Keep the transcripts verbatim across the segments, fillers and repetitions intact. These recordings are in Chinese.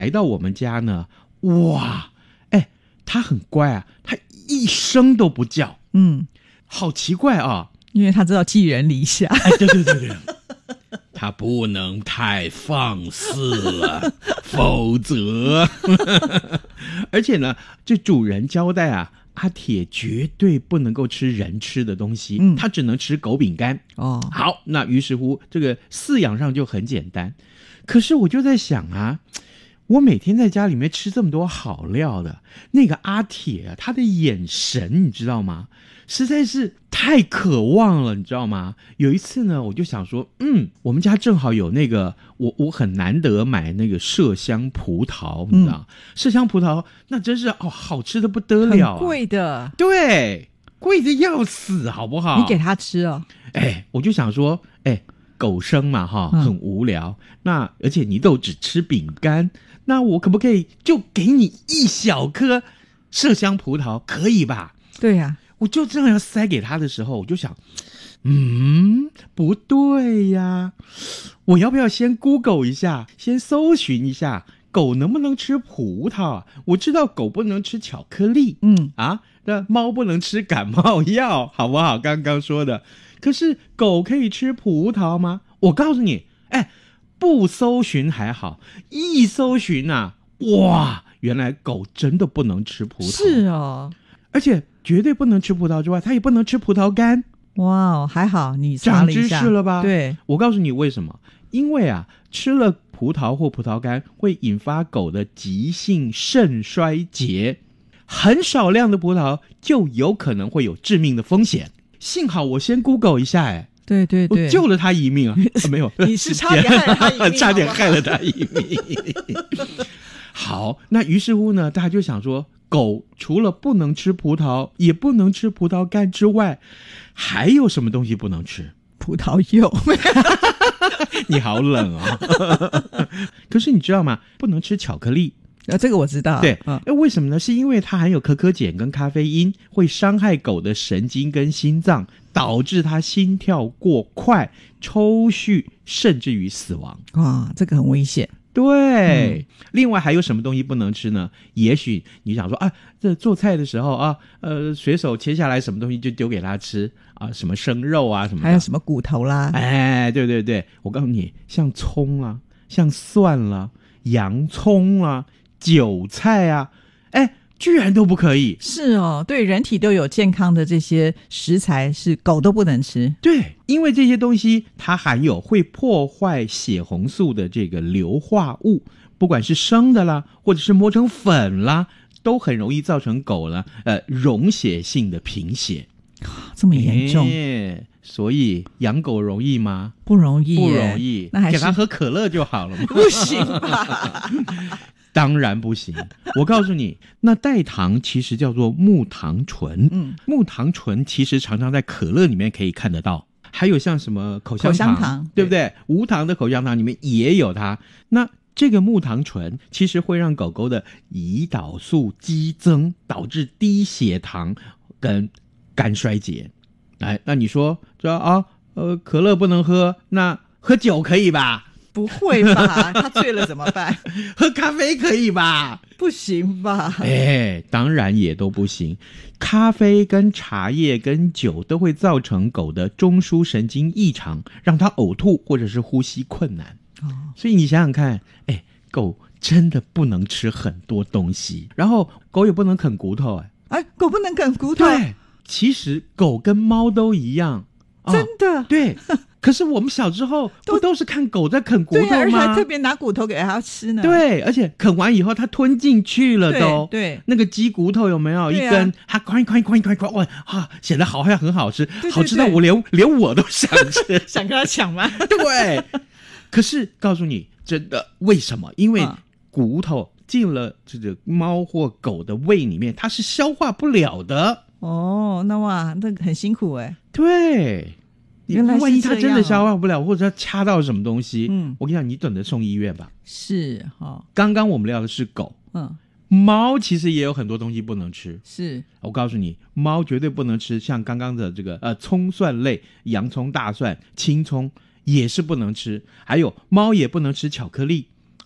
来到我们家呢，哇，哎，他很乖啊，他一声都不叫， 嗯， 好奇怪啊， 因为他知道寄人篱下。 哎，对对对对，他不能太放肆了，否则，而且呢，这主人交代啊，阿铁绝对不能够吃人吃的东西，嗯，他只能吃狗饼干。哦，好，那于是乎这个饲养上就很简单。可是我就在想啊，我每天在家里面吃这么多好料的，那个阿铁啊，他的眼神你知道吗？实在是太渴望了，你知道吗？有一次呢，我就想说，嗯，我们家正好有那个，我我很难得买那个麝香葡萄，你知道，嗯、麝香葡萄那真是哦，好吃的不得了、啊， 很贵的， 对，贵的要死，好不好？ 你给他吃哦， 哎，我就想说，哎，狗生嘛哈，很无聊，嗯、那而且你都只吃饼干，那我可不可以就给你一小颗麝香葡萄，可以吧？ 对呀、啊。 我就这样要塞给他的时候，我就想，嗯，不对呀，我要不要先 Google 一下，先搜寻一下，狗能不能吃葡萄啊？我知道狗不能吃巧克力，嗯啊，那猫不能吃感冒药，好不好？刚刚说的，可是狗可以吃葡萄吗？我告诉你，哎，不搜寻还好，一搜寻啊，哇，原来狗真的不能吃葡萄， 是哦， 而且绝对不能吃葡萄之外，它也不能吃葡萄干。 哇，还好你查了一下， 长知识了吧？ 对， 我告诉你为什么？因为啊，吃了葡萄或葡萄干会引发狗的急性肾衰竭，很少量的葡萄就有可能会有致命的风险。幸好我先 Google 一下，哎， 对对对， 我救了他一命啊！啊没有， 你是差点害了他一命， 差点害了他一命。好，那于是乎呢，大家就想说，狗除了不能吃葡萄，也不能吃葡萄干之外，还有什么东西不能吃？ 葡萄柚。 你好冷哦。可是你知道吗？不能吃巧克力。 啊，这个我知道。 对，嗯、为什么呢？是因为它含有可可碱跟咖啡因，会伤害狗的神经跟心脏，导致它心跳过快、抽搐，甚至于死亡。 哇，这个很危险。 对、嗯，另外还有什么东西不能吃呢？也许你想说啊，这做菜的时候啊，呃，随手切下来什么东西就丢给他吃啊，什么生肉啊什么的， 还有什么骨头啦， 哎，对对对，我告诉你，像葱啦、啊，像蒜啦、啊，洋葱啦、啊，韭菜啊，哎，居然都不可以。 是哦，对人体都有健康的这些食材是狗都不能吃。 对，因为这些东西它含有会破坏血红素的这个硫化物，不管是生的啦，或者是磨成粉啦，都很容易造成狗呢呃溶血性的贫血。 这么严重、 欸、所以养狗容易吗？ 不容易， 不容易， 那还是给它喝可乐就好了嘛。 不行吧？ 当然不行。我告诉你，那代糖其实叫做木糖醇，嗯，木糖醇其实常常在可乐里面可以看得到，还有像什么口香糖， 口香糖对不对？对，无糖的口香糖里面也有它。那这个木糖醇其实会让狗狗的胰岛素激增，导致低血糖跟肝衰竭。哎，那你说这啊，呃，可乐不能喝，那喝酒可以吧？ 不会吧？他醉了怎么办？ 喝咖啡可以吧？ 不行吧？ 哎，当然也都不行。咖啡跟茶叶跟酒都会造成狗的中枢神经异常，让它呕吐或者是呼吸困难。哦，所以你想想看，哎，狗真的不能吃很多东西，然后狗也不能啃骨头。哎， 哎，狗不能啃骨头。 对，其实狗跟猫都一样。 哦、真的？ 对。可是我们小时候不都是看狗在啃骨头吗？ 对，而且还特别拿骨头给它吃呢。 对，而且啃完以后它吞进去了都。 对，对那个鸡骨头有没有、啊、一根？它快快快快快哇啊，显得好像很好吃，对对对，好吃到我连连我都想吃， 想跟它抢吗？ 对。可是告诉你，真的为什么？因为骨头进了这个猫或狗的胃里面，它是消化不了的。 哦，那哇，那很辛苦哎。 对。 原来是这样、哦、 万一他真的消化不了，或者他掐到什么东西，嗯，我跟你讲，你等着送医院吧。 是哦， 刚刚我们聊的是狗， 嗯， 猫其实也有很多东西不能吃。 是， 我告诉你，猫绝对不能吃像刚刚的这个呃葱蒜类，洋葱、大蒜、青葱也是不能吃。还有猫也不能吃巧克力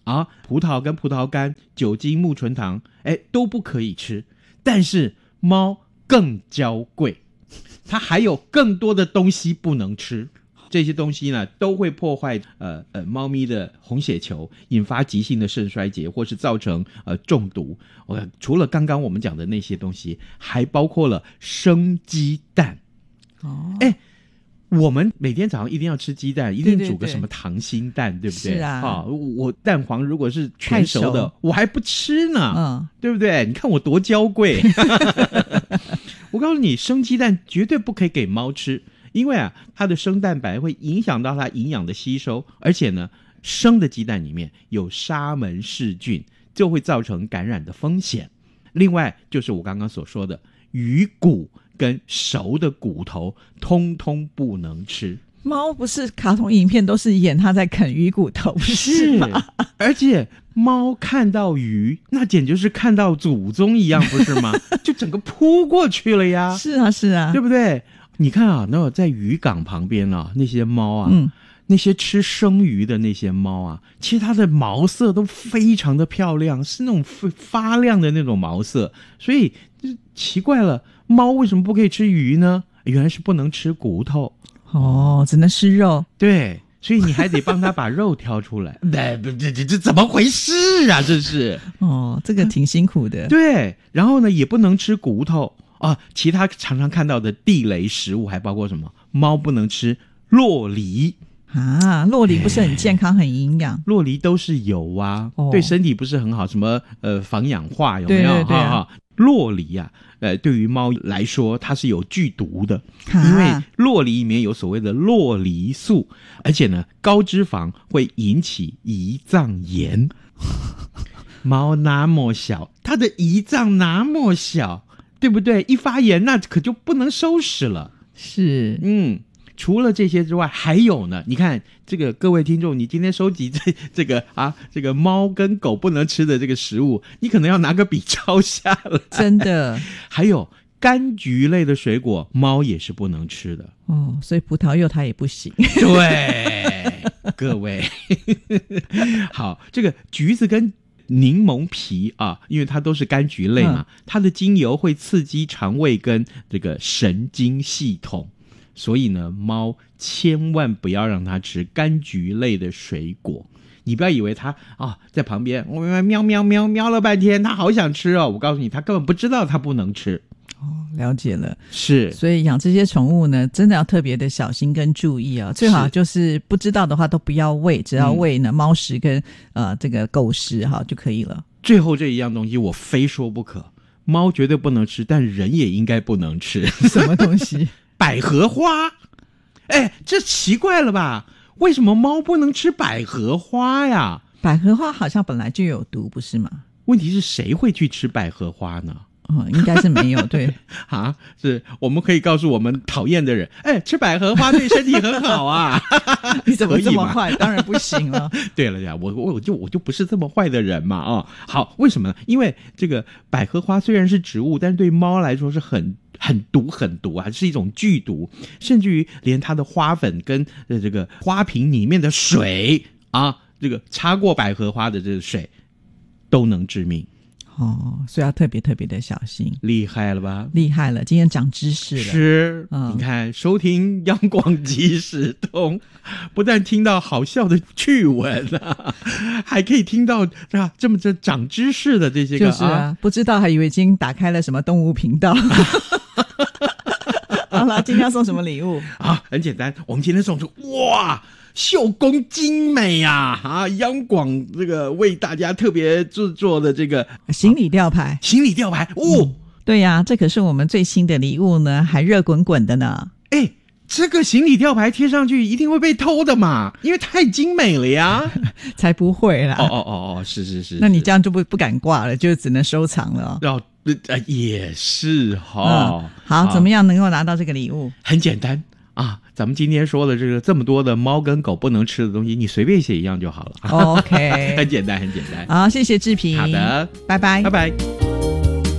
啊，葡萄跟葡萄干、酒精、木醇糖，哎，都不可以吃。但是猫更娇贵，它还有更多的东西不能吃。这些东西呢，都会破坏呃呃猫咪的红血球，引发急性的肾衰竭，或是造成呃中毒。呃，除了刚刚我们讲的那些东西，还包括了生鸡蛋。哦，哎，我们每天早上一定要吃鸡蛋，一定煮个什么溏心蛋， 对, 对, 对, 对不对？ 是啊， 哦，我蛋黄如果是全熟的，我还不吃呢，嗯，对不对？你看我多娇贵。我告诉你，生鸡蛋绝对不可以给猫吃。因为啊，它的生蛋白会影响到它营养的吸收，而且呢，生的鸡蛋里面有沙门氏菌，就会造成感染的风险。另外，就是我刚刚所说的鱼骨跟熟的骨头，通通不能吃。 猫不是卡通影片都是演它在啃鱼骨头，不是吗？ 而且猫看到鱼，那简直是看到祖宗一样，不是吗？就整个扑过去了呀！ 是啊，是啊， 对不对？你看啊，那在渔港旁边啊，那些猫啊，嗯，那些吃生鱼的那些猫啊，其实它的毛色都非常的漂亮，是那种发亮的那种毛色。所以就奇怪了，猫为什么不可以吃鱼呢？原来是不能吃骨头哦，只能吃肉。 对，所以你还得帮它把肉挑出来。这这这这怎么回事啊？这是哦，这个挺辛苦的。 对，然后呢，也不能吃骨头。啊，其他常常看到的地雷食物还包括什么？猫不能吃酪梨啊，酪梨不是很健康、很营养？ 酪梨都是油啊，哦，对身体不是很好，什么呃防氧化有没有？ 对对对啊， 酪梨啊，呃，对于猫来说它是有剧毒的，因为酪梨里面有所谓的酪梨素，而且呢，高脂肪会引起胰脏炎。猫那么小，它的胰脏那么小。对不对？一发炎那可就不能收拾了。 是， 嗯，除了这些之外，还有呢。你看这个各位听众，你今天收集这这个啊，这个猫跟狗不能吃的这个食物，你可能要拿个笔抄下来。 真的， 还有柑橘类的水果，猫也是不能吃的。 哦，所以葡萄柚它也不行。 对，各位，好，这个橘子跟柠檬皮啊，因为它都是柑橘类嘛，嗯，它的精油会刺激肠胃跟这个神经系统，所以呢，猫千万不要让它吃柑橘类的水果。你不要以为它啊在旁边我喵喵喵喵了半天，它好想吃哦，我告诉你，它根本不知道它不能吃。 哦，了解了， 是， 所以养这些宠物呢，真的要特别的小心跟注意啊，最好就是不知道的话都不要喂，只要喂呢，嗯，猫食跟呃这个狗食哈就可以了。 最后这一样东西我非说不可，猫绝对不能吃，但人也应该不能吃。 什么东西？ 百合花。哎，这奇怪了吧？为什么猫不能吃百合花呀？ 百合花好像本来就有毒，不是吗？ 问题是谁会去吃百合花呢？ 哦，应该是没有。对啊，是我们可以告诉我们讨厌的人，哎，吃百合花对身体很好啊。 你怎么这么坏？当然不行了。 对了呀，我我就我就不是这么坏的人嘛啊、哦。好，为什么呢？因为这个百合花虽然是植物，但是对猫来说是很很毒很毒啊，是一种剧毒，甚至于连它的花粉跟呃这个花瓶里面的水啊，这个擦过百合花的这个水都能致命。 哦，所以要特别特别的小心。 厉害了吧？ 厉害了，今天长知识了。 是、嗯、你看收听央广即时通，不但听到好笑的趣闻啊，还可以听到啊这么这长知识的这些个， 就是啊，啊不知道还以为已经打开了什么动物频道。好了，今天要送什么礼物啊？很简单，我们今天送出哇绣工精美呀、啊！啊，央广这个为大家特别制作的这个行李吊牌， 行李吊牌哦、嗯， 对呀、啊，这可是我们最新的礼物呢，还热滚滚的呢。 哎，这个行李吊牌贴上去一定会被偷的嘛，因为太精美了呀。 才不会啦！ 哦哦哦哦，是是 是, 是， 那你这样就不不敢挂了，就只能收藏了、哦。 哦，呃，也是哈、哦嗯。好，怎么样能够拿到这个礼物？ 很简单。啊，咱们今天说的这个这么多的猫跟狗不能吃的东西，你随便写一样就好了。 OK， 很简单，很简单。 好，谢谢志平。 好的， 拜拜， 拜拜。